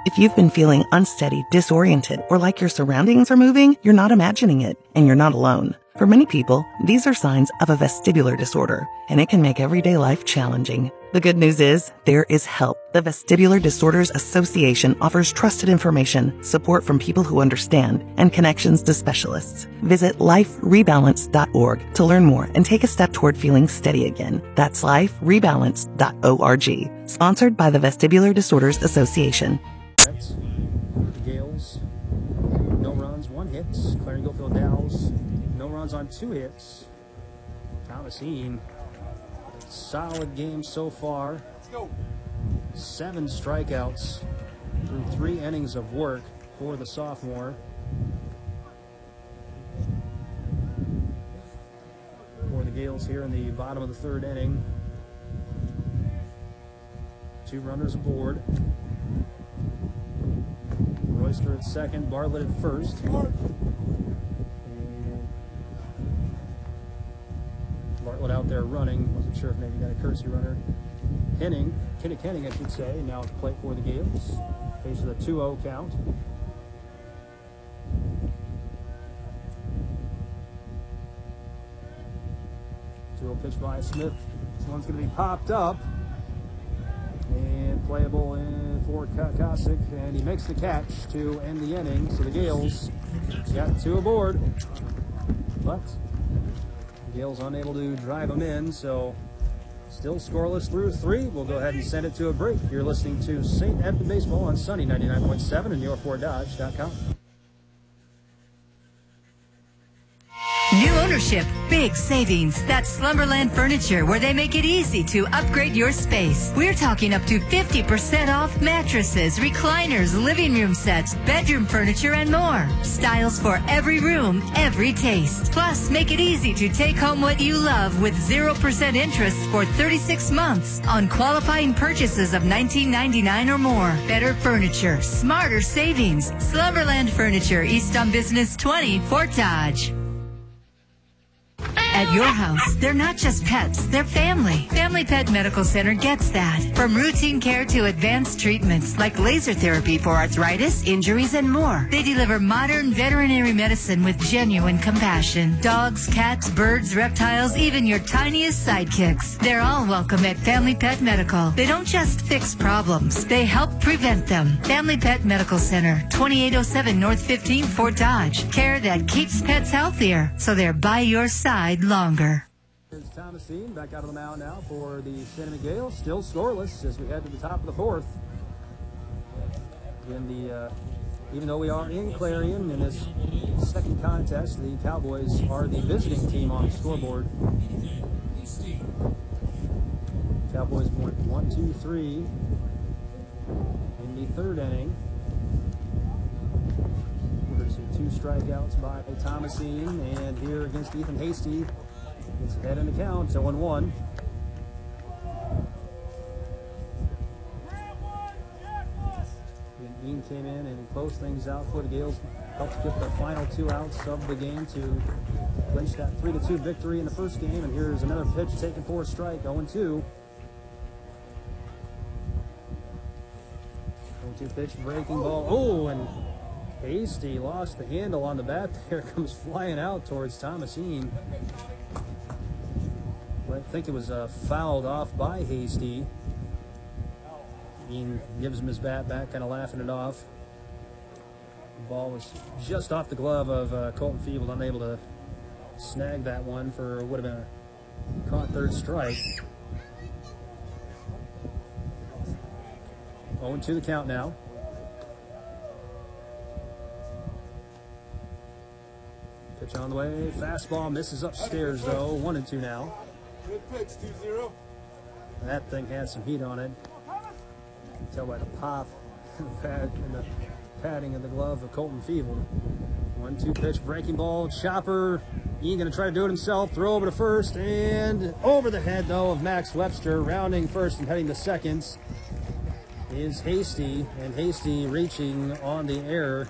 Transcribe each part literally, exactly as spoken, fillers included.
If you've been feeling unsteady, disoriented, or like your surroundings are moving, you're not imagining it, and you're not alone. For many people, these are signs of a vestibular disorder, and it can make everyday life challenging. The good news is, there is help. The Vestibular Disorders Association offers trusted information, support from people who understand, and connections to specialists. Visit life rebalance dot org to learn more and take a step toward feeling steady again. That's life rebalance dot org. Sponsored by the Vestibular Disorders Association. The Gales, no runs, one hit. Clarence Gofield Dow's, no runs on two hits. Thomas Heane, solid game so far. Seven strikeouts through three innings of work for the sophomore. For the Gales here in the bottom of the third inning. Two runners aboard. Royster at second, Bartlett at first. And Bartlett out there running. Wasn't sure if maybe he got a courtesy runner. Henning, Kinnick Henning, I should say, now at the plate for the Gales. Faces a two oh count. two oh pitch by Smith. This one's going to be popped up. And playable in for Kosick, and he makes the catch to end the inning. So the Gales got two aboard, but the Gales unable to drive them in, so still scoreless through three. We'll go ahead and send it to a break. You're listening to Saint Edmund Baseball on Sunny ninety-nine point seven and your ford dodge dot com. New ownership, big savings. That's Slumberland Furniture, where they make it easy to upgrade your space. We're talking up to fifty percent off mattresses, recliners, living room sets, bedroom furniture, and more. Styles for every room, every taste. Plus, make it easy to take home what you love with zero percent interest for thirty-six months on qualifying purchases of nineteen ninety-nine or more. Better furniture, smarter savings. Slumberland Furniture, East on Business twenty, Fort Dodge. At your house, they're not just pets, they're family. Family Pet Medical Center gets that. From routine care to advanced treatments like laser therapy for arthritis, injuries, and more. They deliver modern veterinary medicine with genuine compassion. Dogs, cats, birds, reptiles, even your tiniest sidekicks. They're all welcome at Family Pet Medical. They don't just fix problems, they help prevent them. Family Pet Medical Center, twenty-eight oh seven North fifteenth, Fort Dodge. Care that keeps pets healthier, so they're by your side longer. Here's Thomas Heane back out of the mound now for the Cinnamon Gales. Still scoreless as we head to the top of the fourth. Again, the uh, even though we are in Clarion in this second contest, the Cowboys are the visiting team on the scoreboard. Cowboys went one, two, three in the third inning. Two strikeouts by Thomas Heane, and here against Ethan Hasty, it's ahead in the count, oh and one. Heane came in and closed things out for the Gales, helped get the final two outs of the game to clinch that three to two victory in the first game, and here's another pitch taken for a strike, oh and two. oh and two pitch, breaking ball, oh, and Hasty lost the handle on the bat there, comes flying out towards Thomas Heane. I think it was uh, fouled off by Hasty. Heane gives him his bat back, kind of laughing it off. The ball was just off the glove of uh, Colton Feeble, unable to snag that one for would have been a caught third strike. oh and two the count now. Pitch on the way, fastball misses upstairs though, one and two now. Good pitch, two zero. That thing had some heat on it. You can tell by the pop and the padding of the glove of Colton Feeble. one two pitch, breaking ball, chopper. Heane gonna try to do it himself, throw over to first, and over the head though of Max Webster, rounding first and heading to second is Hasty, and Hasty reaching on the air.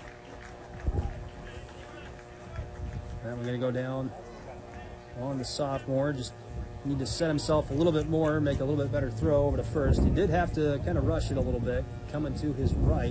And we're going to go down on the sophomore. Just need to set himself a little bit more, make a little bit better throw over to first. He did have to kind of rush it a little bit, coming to his right.